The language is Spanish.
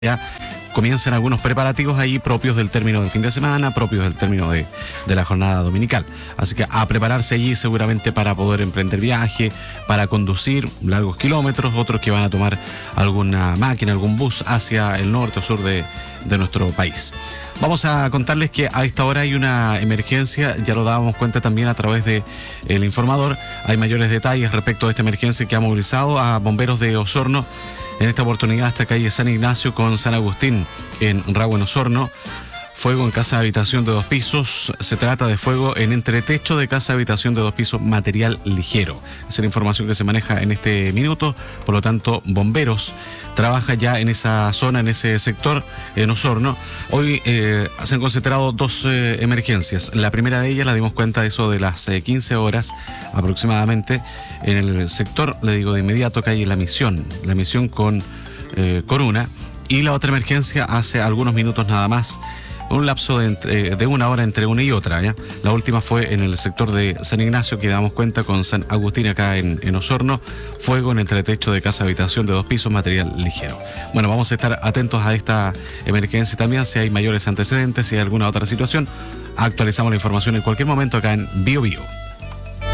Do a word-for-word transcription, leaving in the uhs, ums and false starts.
ya comienzan algunos preparativos ahí propios del término del fin de semana, propios del término de, de la jornada dominical. Así que a prepararse allí seguramente para poder emprender viaje, para conducir largos kilómetros, otros que van a tomar alguna máquina, algún bus hacia el norte o sur de, de nuestro país. Vamos a contarles que a esta hora hay una emergencia, ya lo dábamos cuenta también a través de El Informador. Hay mayores detalles respecto a esta emergencia que ha movilizado a bomberos de Osorno. En esta oportunidad, esta calle San Ignacio con San Agustín en Rahue, en Osorno. Fuego en casa de habitación de dos pisos. Se trata de fuego en entretecho de casa de habitación de dos pisos, material ligero. Esa es la información que se maneja en este minuto. Por lo tanto, bomberos trabaja ya en esa zona, en ese sector, en Osorno. Hoy eh, se han concentrado dos eh, emergencias. La primera de ellas la dimos cuenta de eso de las eh, quince horas aproximadamente. En el sector, le digo de inmediato, calle La Misión. La Misión con eh, Coruna. Y la otra emergencia hace algunos minutos nada más. Un lapso de, entre, de una hora entre una y otra, ¿ya? La última fue en el sector de San Ignacio, que damos cuenta con San Agustín acá en, en Osorno. Fuego en entretecho de casa habitación de dos pisos, material ligero. Bueno, vamos a estar atentos a esta emergencia también, si hay mayores antecedentes, si hay alguna otra situación. Actualizamos la información en cualquier momento acá en Bio Bio.